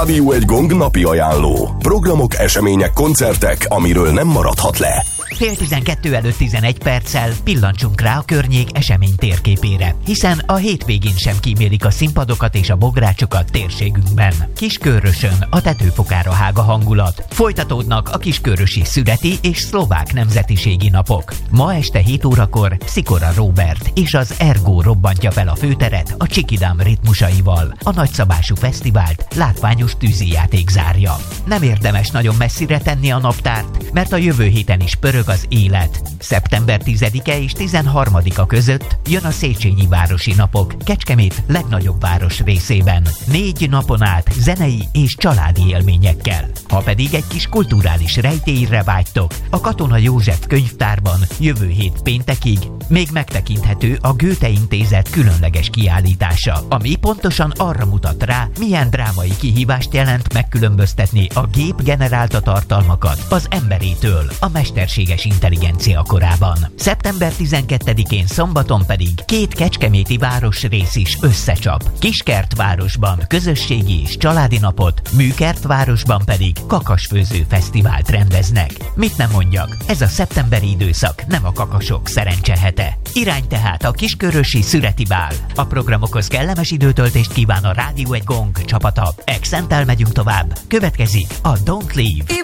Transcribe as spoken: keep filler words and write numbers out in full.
Rádió egy Gong napi ajánló. Programok, események, koncertek, amiről nem maradhat le. Fél tizenkettő előtt tizenegy perccel pillancsunk rá a környék esemény térképére, hiszen a hétvégén sem kímélik a színpadokat és a bográcsokat térségünkben. Kiskörösön a tetőfokára hág a hangulat. Folytatódnak a kiskörösi születi és szlovák nemzetiségi napok. Ma este hét órakor Szikora Róbert és az Ergo robbantja fel a főteret a Csikidám ritmusaival. A nagyszabású fesztivált látványos tűzijáték zárja. Nem érdemes nagyon messzire tenni a naptárt, mert a jövő héten is pörög az élet. szeptember tizedike és tizenharmadika között jön a Széchenyi Városi Napok Kecskemét legnagyobb város részében. Négy napon át zenei és családi élményekkel. Ha pedig egy kis kulturális rejtélyre vágytok, a Katona József könyvtárban jövő hét péntekig még megtekinthető a Goethe Intézet különleges kiállítása, ami pontosan arra mutat rá, milyen drámai kihívást jelent megkülönböztetni a gép generálta tartalmakat az emberétől a mesterséges intelligencia korában. szeptember tizenkettedikén szombaton pedig két kecskeméti városrész is összecsap. Kiskertvárosban közösségi és családi napot, Műkertvárosban pedig kakasfőző fesztivált rendeznek. Mit nem mondjak, ez a szeptemberi időszak nem a kakasok szerencsehete. Irány tehát a kiskörösi szüreti bál. A programokhoz kellemes időtöltést kíván a Rádió egy Gong csapata. Excentel megyünk tovább. Következik a Don't Leave.